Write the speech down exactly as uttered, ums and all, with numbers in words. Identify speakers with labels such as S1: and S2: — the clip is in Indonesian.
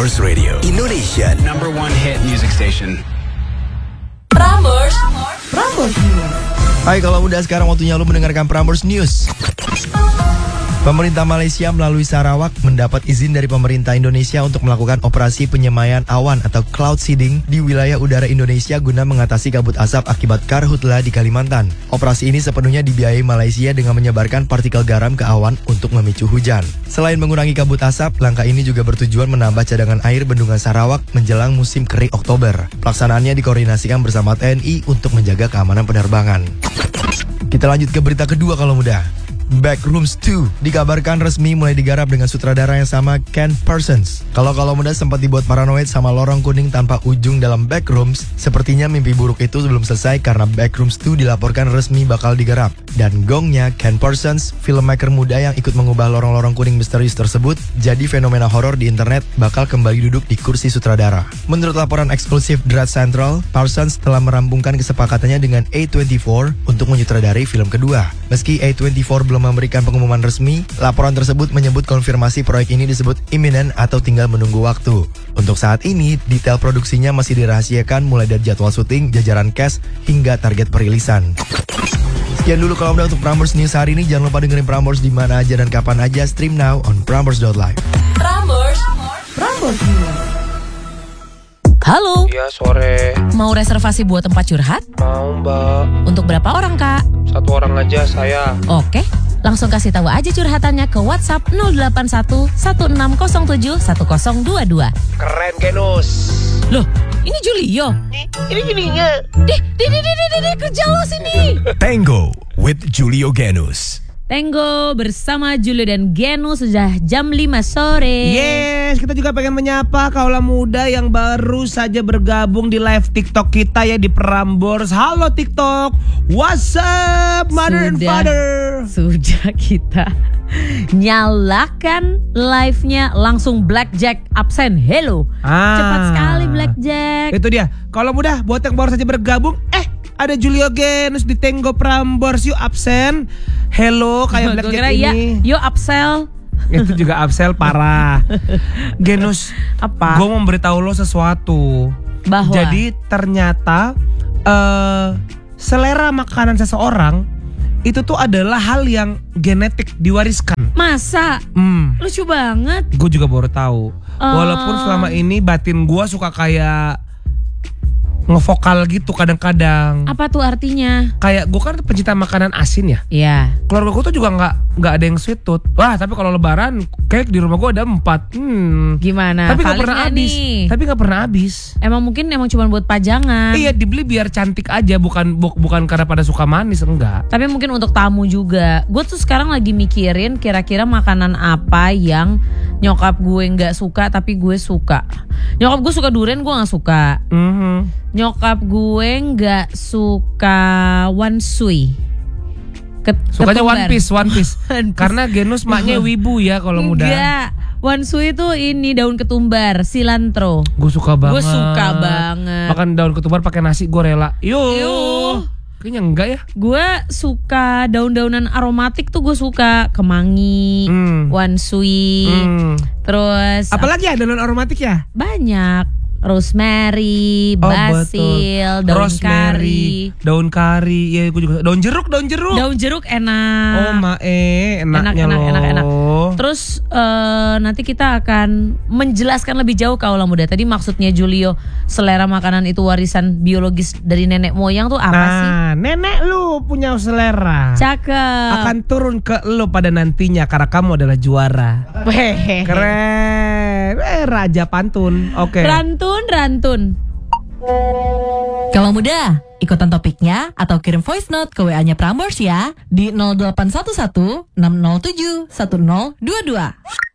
S1: Prambors Radio, Indonesia
S2: number one hit music station.
S3: Prambors, Prambors News.
S4: Hai, kalau udah sekarang waktunya lu mendengarkan Prambors News. Pemerintah Malaysia melalui Sarawak mendapat izin dari pemerintah Indonesia untuk melakukan operasi penyemaian awan atau cloud seeding di wilayah udara Indonesia guna mengatasi kabut asap akibat karhutla di Kalimantan. Operasi ini sepenuhnya dibiayai Malaysia dengan menyebarkan partikel garam ke awan untuk memicu hujan. Selain mengurangi kabut asap, langkah ini juga bertujuan menambah cadangan air bendungan Sarawak menjelang musim kering Oktober. Pelaksanaannya dikoordinasikan bersama T N I untuk menjaga keamanan penerbangan. Kita lanjut ke berita kedua kalau mudah. Backrooms dua dikabarkan resmi mulai digarap dengan sutradara yang sama, Ken Parsons. Kalau-kalau muda sempat dibuat paranoid sama lorong kuning tanpa ujung dalam Backrooms, sepertinya mimpi buruk itu belum selesai karena Backrooms dua dilaporkan resmi bakal digarap. Dan gongnya, Ken Parsons, filmmaker muda yang ikut mengubah lorong-lorong kuning misterius tersebut jadi fenomena horor di internet, bakal kembali duduk di kursi sutradara. Menurut laporan eksklusif Dread Central, Parsons telah merampungkan kesepakatannya dengan A dua puluh empat untuk menyutradari film kedua. Meski A dua puluh empat belum memberikan pengumuman resmi, laporan tersebut menyebut konfirmasi proyek ini disebut imminent atau tinggal menunggu waktu. Untuk saat ini, detail produksinya masih dirahasiakan mulai dari jadwal syuting, jajaran cast, hingga target perilisan. Sekian dulu kalau udah untuk Prambors News hari ini. Jangan lupa dengerin Prambors di mana aja dan kapan aja. Stream now on prambors dot live.
S3: Prambors, Prambors News. Halo.
S5: Iya, sore.
S3: Mau reservasi buat tempat curhat?
S5: Mau, Mbak.
S3: Untuk berapa orang, Kak?
S5: Satu orang aja saya.
S3: Oke. Langsung kasih tahu aja curhatannya ke WhatsApp nol delapan satu satu enam nol tujuh satu nol dua dua.
S5: Keren, Genus.
S3: Loh, ini Julio.
S5: Ini Julinya.
S3: Dih, dih, dih, dih, dih, dih, kerja lo sini.
S1: Tango with Julio Genus.
S3: Tango bersama Julio dan Genus sudah jam lima sore.
S6: Yes, kita juga pengen menyapa kaula muda yang baru saja bergabung di live TikTok kita ya di Prambors. Halo TikTok, what's up mother and
S3: Sudah.
S6: father?
S3: Sudah kita nyalakan live-nya langsung Blackjack absen. Hello.
S6: Ah.
S3: Cepat sekali Blackjack.
S6: Itu dia. Kalau mudah buat yang baru saja bergabung, eh ada Julio Genus di Tango Prambors, yuk absen. Hello kayak
S3: Gua
S6: Blackjack
S3: kira ya,
S6: ini.
S3: yo absel.
S6: Itu juga absel parah. Genus,
S3: Apa?
S6: gue mau memberitahu lo sesuatu.
S3: Bahwa
S6: Jadi ternyata uh, selera makanan seseorang itu tuh adalah hal yang genetik diwariskan.
S3: masa
S6: Hmm,
S3: lucu banget.
S6: gue juga baru tahu.
S3: Oh.
S6: Walaupun selama ini batin gue suka kayak ngevokal gitu kadang-kadang.
S3: Apa tuh artinya?
S6: Kayak gue kan pencinta makanan asin ya.
S3: Ya.
S6: Keluarga gue tuh juga nggak nggak ada yang sweet tooth. Wah, tapi kalau lebaran kayak di rumah gue ada empat. Hmm.
S3: Gimana?
S6: Tapi nggak
S3: Valid
S6: pernah
S3: nggak
S6: habis.
S3: nih?
S6: Tapi nggak pernah habis.
S3: Emang mungkin emang cuma buat pajangan.
S6: Iya, dibeli biar cantik aja, bukan bu- bukan karena pada suka manis, enggak.
S3: Tapi mungkin untuk tamu juga. Gue tuh sekarang lagi mikirin kira-kira makanan apa yang nyokap gue nggak suka tapi gue suka. Nyokap gue suka durian, gue nggak suka.
S6: Mhm.
S3: Nyokap gue nggak suka wansui. Ket-
S6: Sukanya
S3: ketumbar.
S6: One Piece, One Piece.
S3: One Piece.
S6: Karena Genus maknya wibu ya kalau muda.
S3: Enggak. Wansui itu ini daun ketumbar, cilantro.
S6: Gue suka banget.
S3: Gue suka banget.
S6: Makan daun ketumbar pakai nasi gue rela. Yuh.
S3: Yuh.
S6: Kayaknya enggak ya.
S3: Gue suka daun-daunan aromatik tuh gue suka. Kemangi,
S6: Hmm.
S3: wansui,
S6: Hmm.
S3: terus
S6: Apalagi ya daun aromatik ya?
S3: banyak. Rosemary,
S6: Oh,
S3: basil,
S6: betul.
S3: daun
S6: Rosemary,
S3: kari.
S6: daun kari, ya gue juga. Daun jeruk, daun jeruk.
S3: Daun jeruk enak.
S6: Oh ma eh enaknya
S3: enak,
S6: loh.
S3: enak, enak. Terus eh, nanti kita akan menjelaskan lebih jauh kaulah muda. Tadi maksudnya Julio, selera makanan itu warisan biologis dari nenek moyang tuh apa sih?
S6: Nah, nenek lu punya selera.
S3: Cakep.
S6: Akan turun ke lu pada nantinya karena kamu adalah juara.
S3: Hehehe.
S6: Keren. Eh, raja pantun. Oke.
S3: Rantun, rantun.
S7: Kalau muda, ikutan topiknya atau kirim voice note ke W A-nya Prambors ya di nol delapan satu satu enam nol tujuh satu nol dua dua.